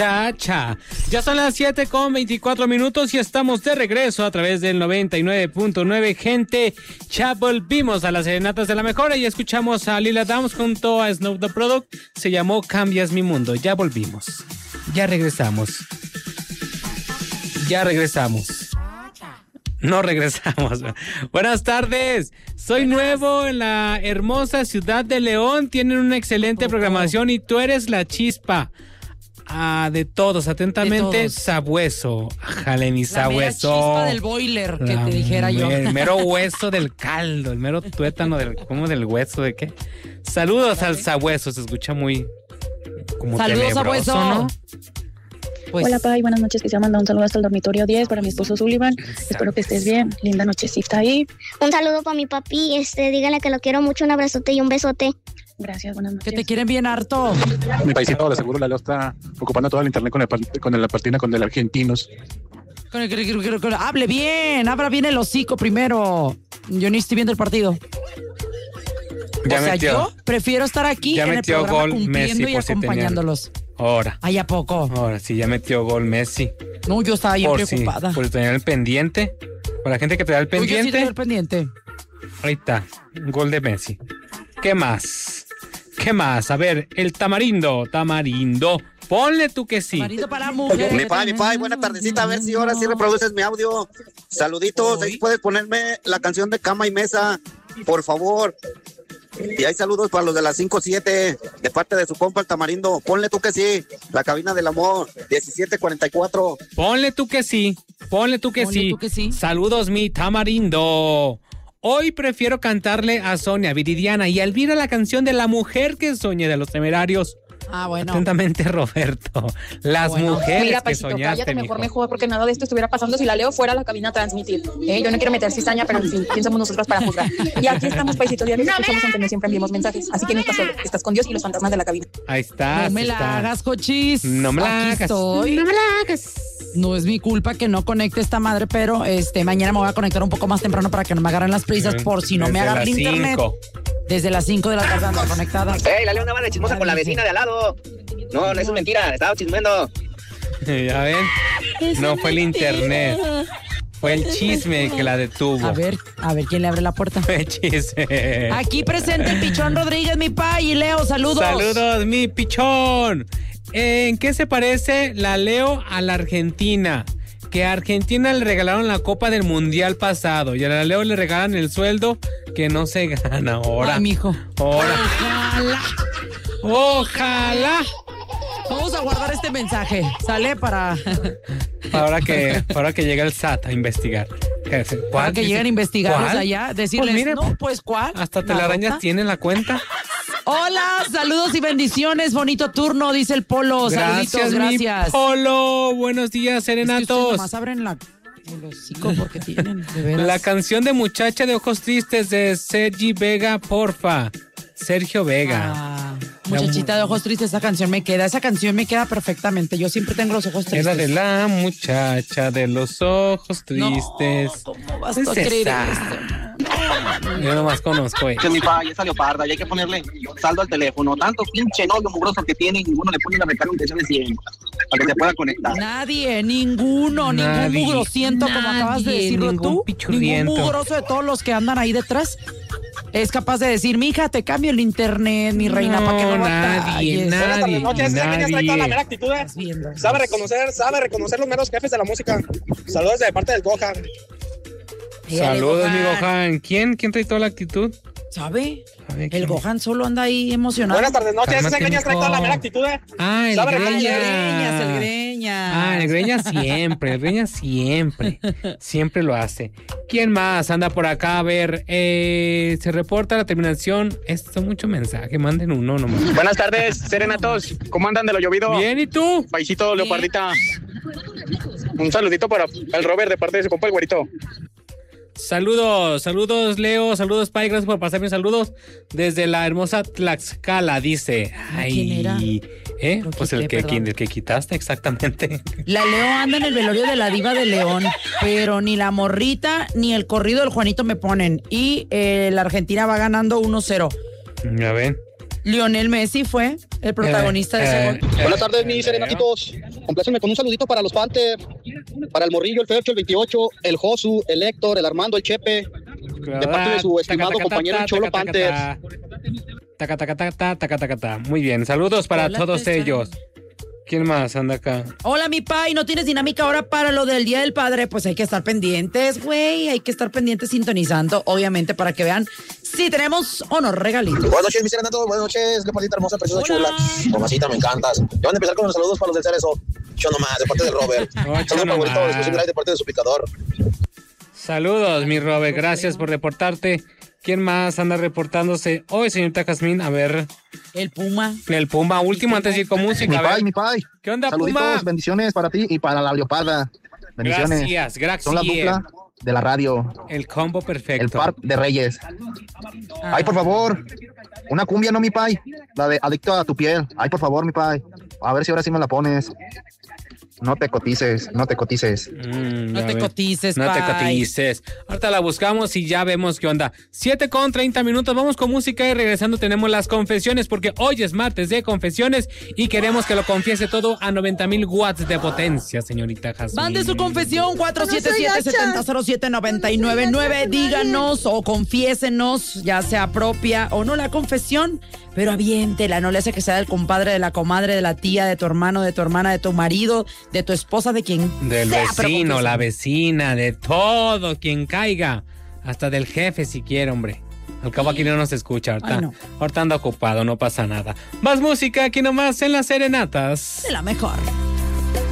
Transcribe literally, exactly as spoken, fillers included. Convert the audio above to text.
muchacha. Ya son las siete con veinticuatro minutos y estamos de regreso a través del noventa y nueve punto nueve. Gente, ya volvimos a las serenatas de la mejora y escuchamos a Lila Downs junto a Snoop the Product. Se llamó Cambias mi mundo. Ya volvimos. Ya regresamos. Ya regresamos. No regresamos. Buenas tardes. Soy nuevo en la hermosa ciudad de León. Tienen una excelente programación y tú eres la chispa. Ah, de todos, atentamente, de todos. Sabueso. Jale, mi sabueso. La chispa del boiler, que la te dijera yo. El mero hueso del caldo, el mero tuétano del, ¿cómo del hueso de qué? Saludos al sabueso, se escucha muy como saludos, sabueso, ¿no? Pues, hola, Pai, buenas noches. Quisiera mandar un saludo hasta el dormitorio diez para mi esposo Sullivan. Exacto. Espero que estés bien. Linda nochecita ahí. Un saludo para mi papi. Este, dígale que lo quiero mucho. Un abrazote y un besote. Gracias, buenas noches. Que te quieren bien harto. Mi paisito, de seguro la Leo está ocupando todo el internet con, el, con la partida con el argentinos. Con el, con el, con el, hable bien, abra bien el hocico primero. Yo ni estoy viendo el partido. Ya o sea, metió. Yo prefiero estar aquí ya en el programa gol cumpliendo Messi, y acompañándolos. Ahora. ¿Ahí a poco? Ahora sí, ya metió gol Messi. No, yo estaba bien por preocupada. Si, por tener el pendiente. Por la gente que te da el pendiente. Yo sí tengo el pendiente. Ahí está, gol de Messi. ¿Qué más? ¿Qué más? A ver, el tamarindo, tamarindo. Ponle tú que sí. Tamarindo para mujer. Mi pai, mi pai, buena tardecita. A ver si ahora sí reproduces mi audio. Saluditos, ahí puedes ponerme la canción de Cama y Mesa, por favor. Y hay saludos para los de las cinco siete, de parte de su compa el tamarindo. Ponle tú que sí, la cabina del amor, diecisiete cuarenta y cuatro. Ponle tú que sí, ponle tú que, ponle sí. Tú que sí. Saludos, mi tamarindo. Hoy prefiero cantarle a Sonia Viridiana y a Elvira la canción de La Mujer que Soñé de Los Temerarios. Ah, bueno. Atentamente, Roberto. Las bueno. mujeres Mira, que Pachito, soñaste, cállate mejor, mijo. mejor, porque nada de esto estuviera pasando si la Leo fuera a la cabina a transmitir. ¿Eh? Yo no quiero meter cizaña, pero en fin, ¿quién somos nosotros para juzgar? Y aquí estamos, Paisito, ya nos escuchamos, aunque no siempre enviamos mensajes. Así que no estás solo, estás con Dios y los fantasmas de la cabina. Ahí está. No me está. la hagas, cochis. No me la aquí hagas. Estoy. No me la hagas. No es mi culpa que no conecte esta madre, pero este mañana me voy a conectar un poco más temprano para que no me agarren las prisas por si no Desde me agarra el las internet. cinco. Desde las cinco de la tarde ando conectada. ¡Ey, la Leo andaba de chismosa con la vecina de al lado! No, no, eso es mentira, estaba chismeando. Ya ven, no fue el internet. Fue el chisme que la detuvo. A ver, a ver quién le abre la puerta. Fue el chisme. Aquí presente el Pichón Rodríguez, mi pa, y Leo, saludos. Saludos, mi pichón. ¿En qué se parece la Leo a la Argentina? Que a Argentina le regalaron la Copa del Mundial pasado y a la Leo le regalan el sueldo que no se gana ahora. Ay, mijo. Ahora. Ojalá. Ojalá. Vamos a guardar este mensaje. Sale para... Ahora que, ahora que llega el S A T a investigar. Para que lleguen a investigarlos ¿Cuál? allá, decirles, pues mire, no, pues, ¿cuál? Hasta telarañas tienen la cuenta. Hola, saludos y bendiciones, bonito turno, dice el Polo. Gracias, Saluditos, gracias. Mi Polo, buenos días, serenatos. Es que ustedes nomás abren la... el hocico porque tienen, de veras. La canción de Muchacha de Ojos Tristes de Sergi Vega, porfa. Sergio Vega. Ah, muchachita de ojos tristes, esa canción me queda, esa canción me queda perfectamente. Yo siempre tengo los ojos tristes. Es la de la muchacha de los ojos tristes. No, ¿cómo vas es a creer esa? esto? Yo nomás conozco ella. Que mi pa, ya salió parda y hay que ponerle saldo al teléfono. Tanto pinche novio mugroso que tiene y ninguno le pone la recarga aunque sea de cien para que se pueda conectar. Nadie, ninguno, Nadie. ningún mugrosiento, como Nadie, acabas de decirlo ningún tú. pichurriento. Ningún mugroso de todos los que andan ahí detrás es capaz de decir, mija, te cambio el internet, mi reina, No, para que no nadie, batalles. nadie. Buenas tardes, noches. Esa nadie. Kenia trae toda la mera actitud. ¿eh? Viendo. Sabe reconocer, sabe reconocer los meros jefes de la música. Saludos de parte del Gohan. Saludos, mi Gohan. ¿Quién? ¿Quién trae toda la actitud? ¿Sabe? ¿Sabe El quién? Gohan solo anda ahí emocionado. Buenas tardes, noches. Esa Cálmate, Kenia trae toda la mijo. mera actitud. ¿eh? Ah, el Sabe El reconocer. Greñas, el Greñas. Greñas. Ah, el Greñas siempre, el Greñas siempre, siempre lo hace. ¿Quién más anda por acá? A ver, eh, se reporta la terminación. Esto es mucho mensaje, manden uno nomás. Buenas tardes, serenatos. ¿Cómo andan de lo llovido? Bien, ¿y tú? Paisito, Leopardita. Un saludito para el Robert de parte de su compa el güerito. Saludos, saludos Leo, saludos Pai, gracias por pasarme saludos desde la hermosa Tlaxcala, dice. Ay, ¿quién era? ¿Eh? Lo Pues quité, el que, perdón. quien, el que quitaste, exactamente. La Leo anda en el velorio de la diva de León, pero ni la morrita ni el corrido del Juanito me ponen. Y eh, la Argentina va ganando uno cero. Ya ven. Lionel Messi fue el protagonista Eh, de ese eh, gol. eh, Buenas tardes, mis eh, serenatitos. Complácenme con un saludito para los Panther, para el Morrillo, el Fercho, el veintiocho, el Josu, el Héctor, el Armando, el Chepe, de parte de su estimado compañero el Cholo Panther. Taca, taca, taca, taca, taca, taca. Muy bien, saludos para Hola, todos César. ellos. ¿Quién más anda acá? Hola, mi pai, ¿no tienes dinámica ahora para lo del Día del Padre? Pues hay que estar pendientes, güey, hay que estar pendientes sintonizando, obviamente, para que vean si tenemos o no regalitos. Buenas noches, mi serenato. Buenas noches, Leopardita hermosa, preciosa, chula. Mamacita, me encantas. Ya van a empezar con los saludos para los del Cerezo. Yo nomás, de parte del Robert. Oh, Saludos favorito, nomás. exclusivo de parte de su picador. Saludos, mi Robert, gracias por reportarte. ¿Quién más anda reportándose hoy, señorita Jazmín? A ver, El Puma. el Puma, último antes de ir con música. Mi A ver. pai, mi pai. ¿Qué onda, Saluditos, Puma? bendiciones para ti y para la Leoparda. Bendiciones. Gracias, gracias. Son la dupla de la radio, El combo perfecto. el par de Reyes. Ay, por favor, una cumbia, ¿no, mi pai? La de Adicto a tu piel. Ay, por favor, mi pai. A ver si ahora sí me la pones. No te cotices, no te cotices. Mm, No a te ver. cotices, No te pai. cotices. Ahorita la buscamos y ya vemos qué onda. siete con treinta minutos. Vamos con música y regresando tenemos las confesiones porque hoy es martes de confesiones y queremos que lo confiese todo a noventa mil watts de potencia, señorita Jazmín. Mande su confesión cuatro siete siete, siete cero cero siete, nueve nueve nueve. Díganos o confiésenos, ya sea propia o no la confesión, pero aviéntela, no le hace que sea del compadre, de la comadre, de la tía, de tu hermano, de tu hermana, de tu marido, de tu esposa, de quien Del sea, pero vecino, confiéselo. la vecina, de todo, quien caiga. Hasta del jefe si quiere, hombre. Al cabo aquí no nos escucha ahorita. Ay, no. Ahorita anda ocupado, no pasa nada. Más música aquí nomás en las serenatas. De la mejor.